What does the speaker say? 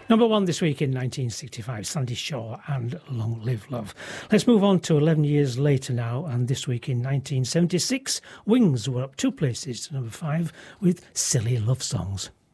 Number one this week in 1965, Sandy Shaw and Long Live Love. Let's move on to 11 years later now, and this week in 1976, Wings were up 2 places to number 5 with Silly Love Songs.